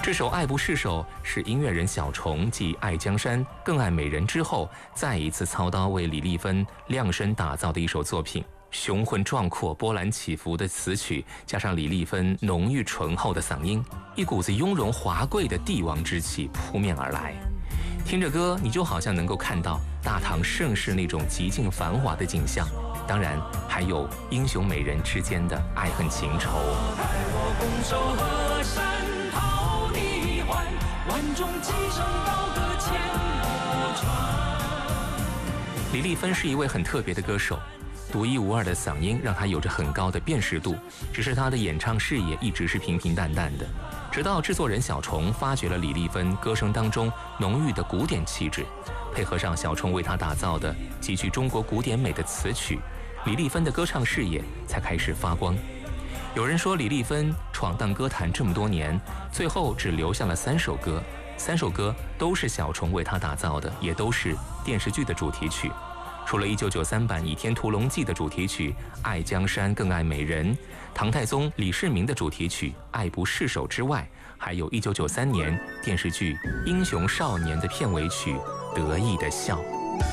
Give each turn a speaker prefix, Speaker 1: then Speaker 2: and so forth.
Speaker 1: 这首《爱不释手》是音乐人小虫继《爱江山更爱美人》之后，再一次操刀为李丽芬量身打造的一首作品。雄浑壮阔、波澜起伏的词曲，加上李丽芬浓郁醇厚的嗓音，一股子雍容华贵的帝王之气扑面而来。听着歌，你就好像能够看到大唐盛世那种极尽繁华的景象，当然还有英雄美人之间的爱恨情仇。
Speaker 2: 我拱手河山讨你还，万众齐声高歌千古传。
Speaker 1: 李丽芬是一位很特别的歌手，独一无二的嗓音让她有着很高的辨识度，只是她的演唱视野一直是平平淡淡的。直到制作人小虫发掘了李丽芬歌声当中浓郁的古典气质，配合上小虫为她打造的极具中国古典美的词曲，李丽芬的歌唱视野才开始发光。有人说李丽芬闯荡歌坛这么多年，最后只留下了3首歌，3首歌都是小虫为她打造的，也都是电视剧的主题曲。除了1993版《倚天屠龙记》的主题曲《爱江山更爱美人》，唐太宗李世民的主题曲《爱不释手》之外，还有1993年电视剧《英雄少年》的片尾曲《得意的笑》。